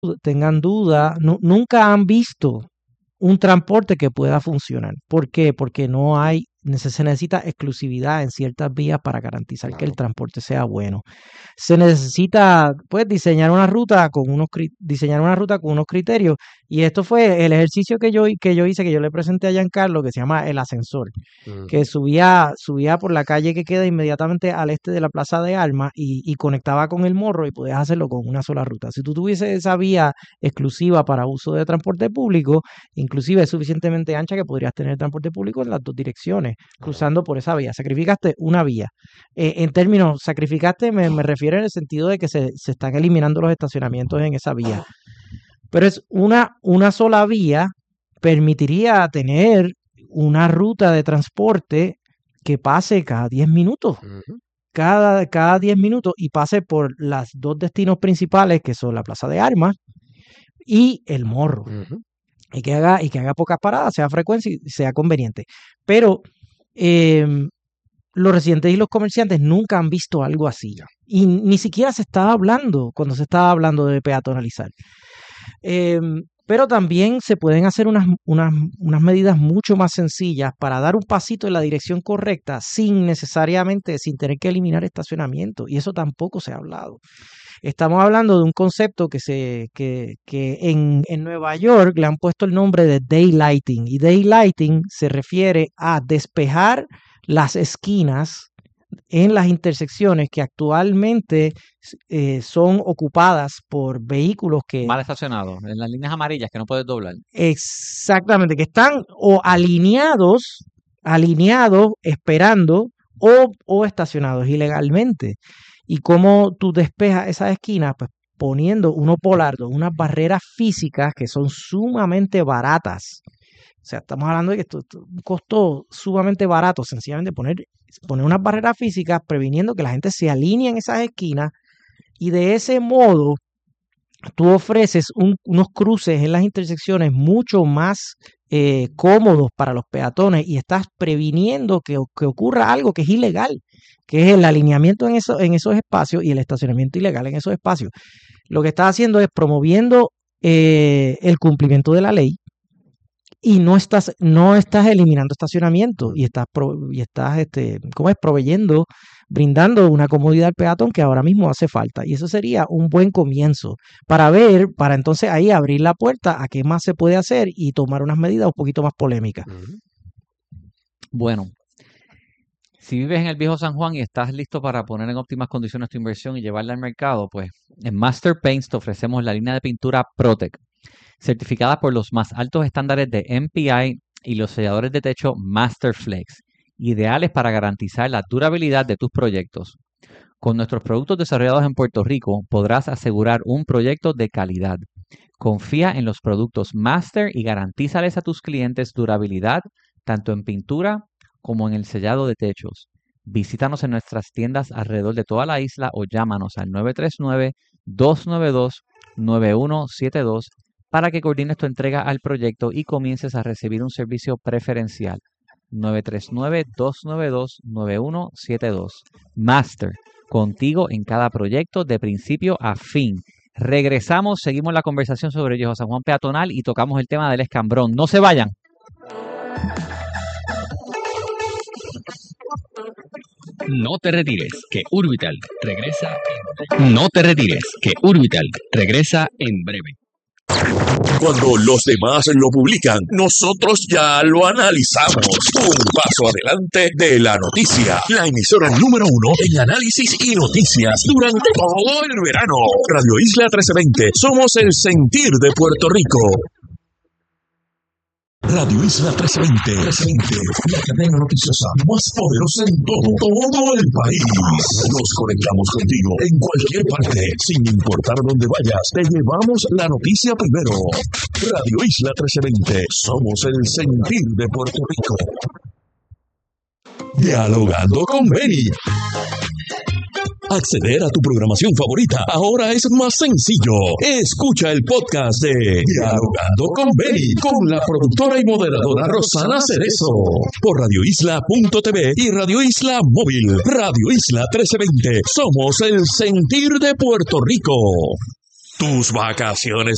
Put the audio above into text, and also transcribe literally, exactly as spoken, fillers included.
tengan duda, no, nunca han visto un transporte que pueda funcionar. ¿Por qué? Porque no hay, se necesita exclusividad en ciertas vías para garantizar claro. que el transporte sea bueno. Se necesita, pues, diseñar una ruta con unos diseñar una ruta con unos criterios. Y esto fue el ejercicio que yo, que yo hice, que yo le presenté a Giancarlo, que se llama el ascensor, uh-huh. que subía, subía por la calle que queda inmediatamente al este de la Plaza de Armas y, y conectaba con el Morro y podías hacerlo con una sola ruta. Si tú tuvieses esa vía exclusiva para uso de transporte público, inclusive es suficientemente ancha que podrías tener transporte público en las dos direcciones, cruzando por esa vía. Sacrificaste una vía. Eh, en términos, sacrificaste, me, me refiero en el sentido de que se, se están eliminando los estacionamientos en esa vía. Pero es una, una sola vía, permitiría tener una ruta de transporte que pase cada diez minutos. Uh-huh. Cada, cada diez minutos y pase por los dos destinos principales, que son la Plaza de Armas y el Morro. Uh-huh. Y que haga, y que haga pocas paradas, sea frecuente y sea conveniente. Pero eh, los residentes y los comerciantes nunca han visto algo así. Y ni siquiera se estaba hablando cuando se estaba hablando de peatonalizar. Eh, pero también se pueden hacer unas, unas, unas medidas mucho más sencillas para dar un pasito en la dirección correcta sin necesariamente, sin tener que eliminar estacionamiento. Y eso tampoco se ha hablado. Estamos hablando de un concepto que, se, que, que en, en Nueva York le han puesto el nombre de daylighting. Y daylighting se refiere a despejar las esquinas en las intersecciones que actualmente eh, son ocupadas por vehículos que... Mal estacionados, en las líneas amarillas que no puedes doblar. Exactamente, que están o alineados, alineados, esperando o, o estacionados ilegalmente. Y cómo tú despejas esas esquinas, pues poniendo unos polardos, unas barreras físicas que son sumamente baratas. O sea, estamos hablando de que esto es un costo sumamente barato, sencillamente poner, poner unas barreras físicas previniendo que la gente se alinee en esas esquinas y de ese modo tú ofreces un, unos cruces en las intersecciones mucho más eh, cómodos para los peatones y estás previniendo que, que ocurra algo que es ilegal, que es el alineamiento en, eso, en esos espacios y el estacionamiento ilegal en esos espacios. Lo que estás haciendo es promoviendo eh, el cumplimiento de la ley y no estás, no estás eliminando estacionamiento y estás, pro, y estás este, ¿cómo es? proveyendo, brindando una comodidad al peatón que ahora mismo hace falta. Y eso sería un buen comienzo para ver, para entonces ahí abrir la puerta a qué más se puede hacer y tomar unas medidas un poquito más polémicas. Bueno, si vives en el viejo San Juan y estás listo para poner en óptimas condiciones tu inversión y llevarla al mercado, pues en Master Paints te ofrecemos la línea de pintura Protec, certificada por los más altos estándares de M P I y los selladores de techo Master Flex, ideales para garantizar la durabilidad de tus proyectos. Con nuestros productos desarrollados en Puerto Rico podrás asegurar un proyecto de calidad. Confía en los productos Master y garantízales a tus clientes durabilidad tanto en pintura como en el sellado de techos. Visítanos en nuestras tiendas alrededor de toda la isla o llámanos al nueve tres nueve, dos nueve dos, nueve uno siete dos para que coordines tu entrega al proyecto y comiences a recibir un servicio preferencial. nueve tres nueve, dos nueve dos, nueve uno siete dos. Master, contigo en cada proyecto de principio a fin. Regresamos, seguimos la conversación sobre Viejo San Juan peatonal y tocamos el tema del escambrón. No se vayan. No te retires, que Urbital regresa en breve. No te retires, que Urbital regresa en breve. Cuando los demás lo publican, nosotros ya lo analizamos. Un paso adelante de la noticia. La emisora número uno en análisis y noticias durante todo el verano. Radio Isla trece veinte. Somos el sentir de Puerto Rico. Radio Isla trece veinte, la cadena noticiosa más poderosa en todo, todo el país. Nos conectamos contigo en cualquier parte, sin importar dónde vayas. Te llevamos la noticia primero. Radio Isla trece veinte, somos el sentir de Puerto Rico. Dialogando con Benny. Acceder a tu programación favorita ahora es más sencillo. Escucha el podcast de Dialogando con Benny con la productora y moderadora Rosana Cerezo por radio isla punto t v y Radio Isla Móvil. Radio Isla trece veinte. Somos el sentir de Puerto Rico. Tus vacaciones